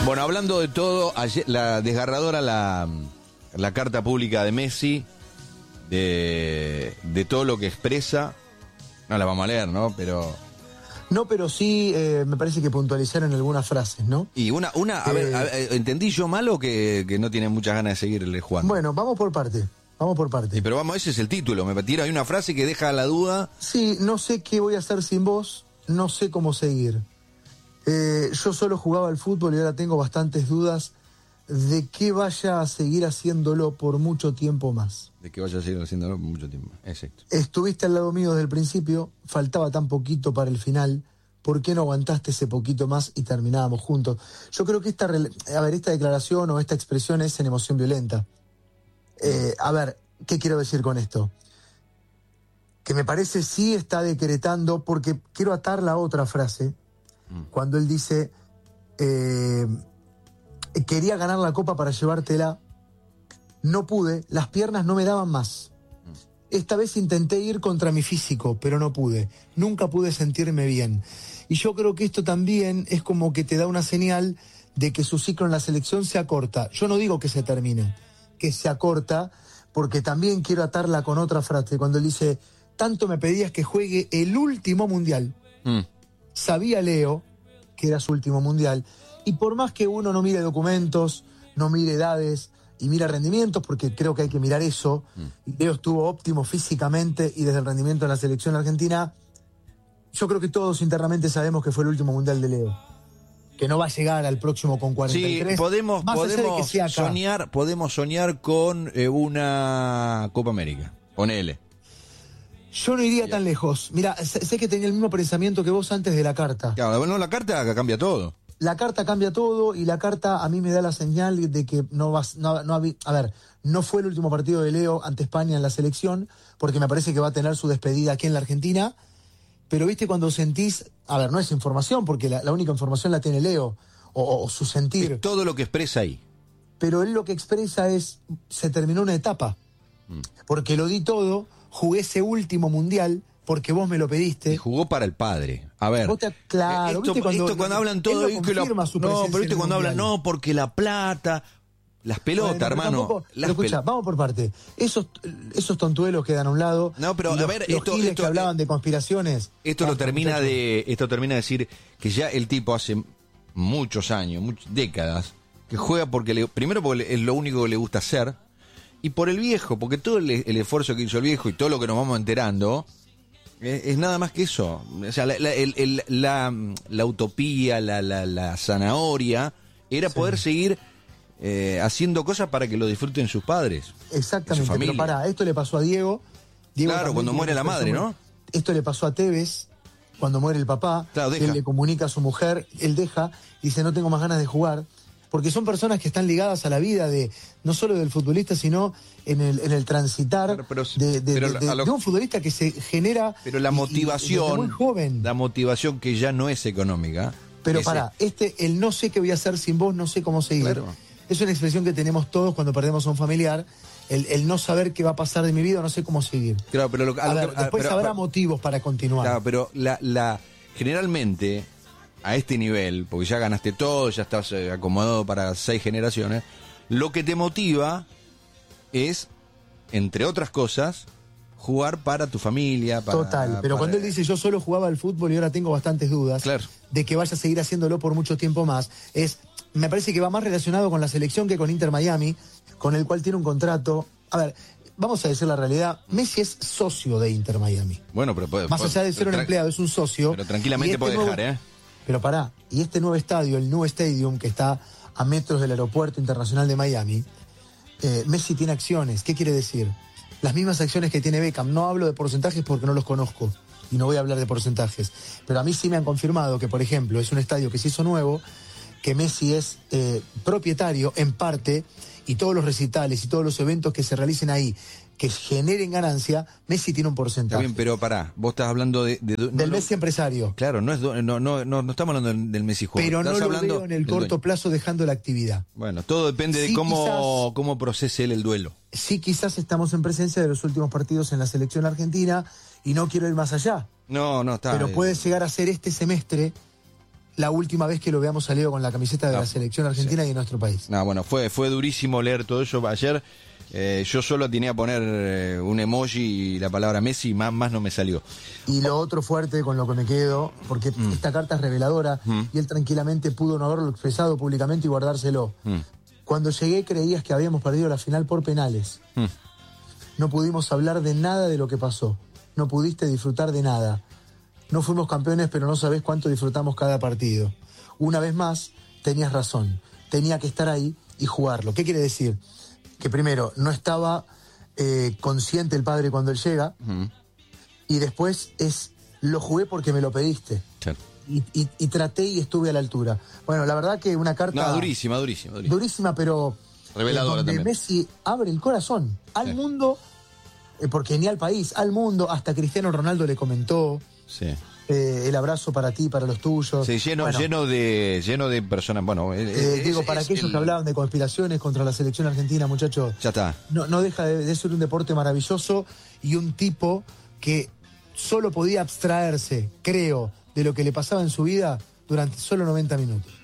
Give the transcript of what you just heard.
Bueno, hablando de todo, ayer, la desgarradora la carta pública de Messi, de todo lo que expresa. No la vamos a leer, ¿no? Pero sí me parece que puntualizaron algunas frases, ¿no? Y a ver, ¿entendí yo mal o que no tiene muchas ganas de seguirle jugando? Bueno, vamos por parte. Sí, pero vamos, ese es el título, me tira, hay una frase que deja la duda. Sí, no sé qué voy a hacer sin vos, no sé cómo seguir. Yo solo jugaba al fútbol y ahora tengo bastantes dudas de que vaya a seguir haciéndolo por mucho tiempo más. De que vaya a seguir haciéndolo por mucho tiempo, exacto. Estuviste al lado mío desde el principio, faltaba tan poquito para el final, ¿por qué no aguantaste ese poquito más y terminábamos juntos? Yo creo que esta declaración o esta expresión es en emoción violenta. A ver, ¿qué quiero decir con esto? Que me parece sí está decretando, porque quiero atar la otra frase, cuando él dice, quería ganar la copa para llevártela, no pude, las piernas no me daban más. Esta vez intenté ir contra mi físico, pero no pude, nunca pude sentirme bien. Y yo creo que esto también es como que te da una señal de que su ciclo en la selección se acorta. Yo no digo que se termine, que se acorta, porque también quiero atarla con otra frase, cuando él dice, tanto me pedías que juegue el último mundial. Sabía Leo que era su último mundial, y por más que uno no mire documentos, no mire edades y mire rendimientos, porque creo que hay que mirar eso, Leo estuvo óptimo físicamente y desde el rendimiento en la selección argentina, yo creo que todos internamente sabemos que fue el último mundial de Leo, que no va a llegar al próximo con 43. Sí, podemos soñar con una Copa América, ponele. Yo no iría tan lejos. Mira, sé que tenía el mismo pensamiento que vos antes de la carta. Claro, bueno, la carta cambia todo. La carta cambia todo y la carta a mí me da la señal de que no fue el último partido de Leo ante España en la selección, porque me parece que va a tener su despedida aquí en la Argentina. Pero viste cuando sentís, no es información, porque la única información la tiene Leo, o su sentir. Es todo lo que expresa ahí. Pero él lo que expresa es, se terminó una etapa, porque lo di todo, jugué ese último mundial, porque vos me lo pediste. Y jugó para el padre. A ver. Claro, ¿viste cuando hablan todo él cuando hablan, no, porque la plata, las pelotas, bueno, hermano. Pero escucha, vamos por parte. Esos tontuelos quedan a un lado. No, pero a ver, esto que hablaban de conspiraciones. Esto termina de decir que ya el tipo hace muchos años, décadas, que juega primero porque es lo único que le gusta hacer, y por el viejo, porque todo el esfuerzo que hizo el viejo y todo lo que nos vamos enterando es nada más que eso. O sea, la utopía, la zanahoria era poder seguir haciendo cosas para que lo disfruten sus padres. Exactamente, su familia. Pero esto le pasó a Diego. Claro, cuando muere la madre, ¿no? Esto le pasó a Tevez, cuando muere el papá. Claro, él le comunica a su mujer, él deja, dice, no tengo más ganas de jugar. Porque son personas que están ligadas a la vida no solo del futbolista, sino en el transitar de un futbolista que se genera. Pero la motivación, muy joven. La motivación que ya no es económica. Pero el no sé qué voy a hacer sin vos, no sé cómo seguir. Claro. Es una expresión que tenemos todos cuando perdemos a un familiar. El no saber qué va a pasar de mi vida, no sé cómo seguir. Claro, pero después habrá motivos para continuar. Claro, pero generalmente, a este nivel, porque ya ganaste todo, ya estás acomodado para 6 generaciones, lo que te motiva es, entre otras cosas, jugar para tu familia. Pero cuando él dice, yo solo jugaba al fútbol y ahora tengo bastantes dudas, claro, de que vaya a seguir haciéndolo por mucho tiempo más, me parece que va más relacionado con la selección que con Inter Miami, con el cual tiene un contrato. A ver, vamos a decir la realidad, Messi es socio de Inter Miami. Bueno, pero más allá de ser un empleado, es un socio. Pero tranquilamente puede dejar, Pero y este nuevo estadio, el New Stadium, que está a metros del Aeropuerto Internacional de Miami, Messi tiene acciones. ¿Qué quiere decir? Las mismas acciones que tiene Beckham. No hablo de porcentajes porque no los conozco y no voy a hablar de porcentajes. Pero a mí sí me han confirmado que, por ejemplo, es un estadio que se hizo nuevo, que Messi es propietario en parte, y todos los recitales y todos los eventos que se realicen ahí, que generen ganancia, Messi tiene un porcentaje. Está bien, pero vos estás hablando del Messi empresario. Claro, no estamos hablando del Messi jugador. Pero no lo veo en el corto plazo dejando la actividad. Bueno, todo depende de cómo procese él el duelo. Sí, quizás estamos en presencia de los últimos partidos en la selección argentina y no quiero ir más allá. No, está. Pero puede llegar a ser este semestre la última vez que lo veamos salido con la camiseta de la selección argentina y de nuestro país. No, bueno, fue durísimo leer todo eso ayer. Yo solo tenía que poner un emoji y la palabra Messi, y más no me salió. Y lo otro fuerte con lo que me quedo, porque esta carta es reveladora y él tranquilamente pudo no haberlo expresado públicamente y guardárselo. Cuando llegué creías que habíamos perdido la final por penales. No pudimos hablar de nada de lo que pasó. No pudiste disfrutar de nada. No fuimos campeones, pero no sabés cuánto disfrutamos cada partido. Una vez más, tenías razón. Tenía que estar ahí y jugarlo. ¿Qué quiere decir? Que primero, no estaba consciente el padre cuando él llega, y después lo jugué porque me lo pediste. Claro. Y traté y estuve a la altura. Bueno, la verdad que una carta... No, durísima. Durísima, pero... Reveladora donde también. Messi abre el corazón al mundo, porque ni al país, al mundo, hasta Cristiano Ronaldo le comentó... Sí. El abrazo para ti, para los tuyos. Sí, lleno de personas. Bueno, digo, para aquellos que hablaban de conspiraciones contra la selección argentina, muchachos. Ya está. No deja de ser un deporte maravilloso y un tipo que solo podía abstraerse, creo, de lo que le pasaba en su vida durante solo 90 minutos.